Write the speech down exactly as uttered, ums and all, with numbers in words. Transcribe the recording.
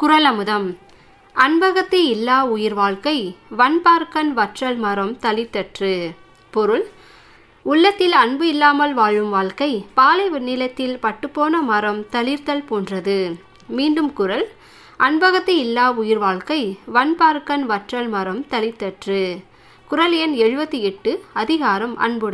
குறள் அமுதம். அன்பகத்து இல்லா உயிர் வாழ்க்கை வன்பார்க்கன் வற்றல் மரம் தளித்தற்று. பொருள்: உள்ளத்தில் அன்பு இல்லாமல் வாழும் வாழ்க்கை பாலை நிலத்தில் பட்டுப்போன மரம் தளிர்த்தல் போன்றது. மீண்டும் குறள்: அன்பகத்து இல்லா உயிர் வாழ்க்கை வன்பார்க்கன் வற்றல் மரம் தளித்தற்று. குறள் எண் எழுபத்தி எட்டு. அதிகாரம் அன்புடைமை.